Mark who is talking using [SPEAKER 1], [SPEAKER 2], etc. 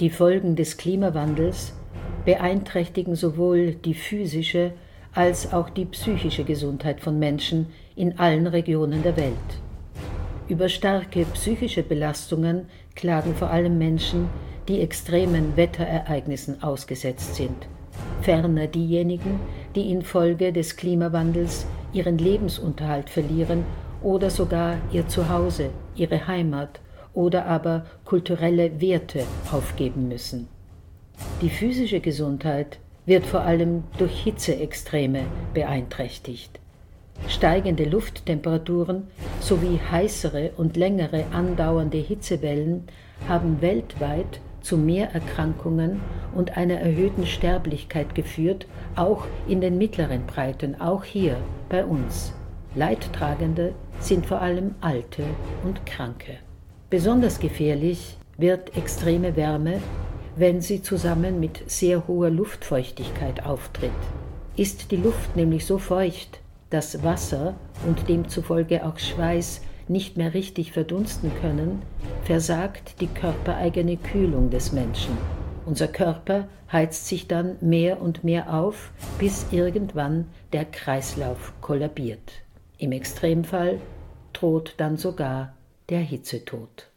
[SPEAKER 1] Die Folgen des Klimawandels beeinträchtigen sowohl die physische als auch die psychische Gesundheit von Menschen in allen Regionen der Welt. Über starke psychische Belastungen klagen vor allem Menschen, die extremen Wetterereignissen ausgesetzt sind. Ferner diejenigen, die infolge des Klimawandels ihren Lebensunterhalt verlieren oder sogar ihr Zuhause, ihre Heimat oder aber kulturelle Werte aufgeben müssen. Die physische Gesundheit wird vor allem durch Hitzeextreme beeinträchtigt. Steigende Lufttemperaturen sowie heißere und längere andauernde Hitzewellen haben weltweit zu mehr Erkrankungen und einer erhöhten Sterblichkeit geführt, auch in den mittleren Breiten, auch hier bei uns. Leidtragende sind vor allem Alte und Kranke. Besonders gefährlich wird extreme Wärme, wenn sie zusammen mit sehr hoher Luftfeuchtigkeit auftritt. Ist die Luft nämlich so feucht, dass Wasser und demzufolge auch Schweiß nicht mehr richtig verdunsten können, versagt die körpereigene Kühlung des Menschen. Unser Körper heizt sich dann mehr und mehr auf, bis irgendwann der Kreislauf kollabiert. Im Extremfall droht dann sogar der Hitzetod.